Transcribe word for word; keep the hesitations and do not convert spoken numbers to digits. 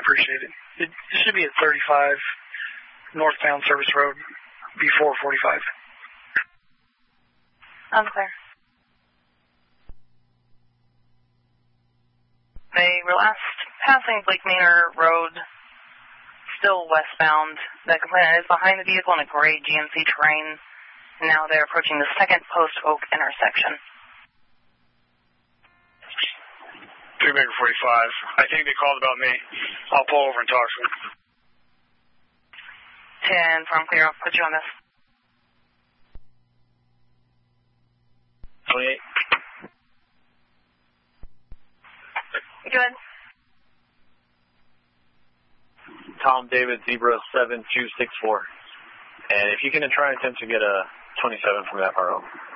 appreciate it. It, it should be at thirty-five northbound Service Road before forty-five. Unclear. They were last passing Blake Manor Road, still westbound. The complainant is behind the vehicle in a gray G M C Terrain. Now they're approaching the second Post Oak intersection. Three Baker forty-five. I think they called about me. I'll pull over and talk to them. ten from clear. I'll put you on this. twenty-eight. Good. Tom David Zebra seven two six four. And if you can try and attempt to get a twenty-seven from that R O.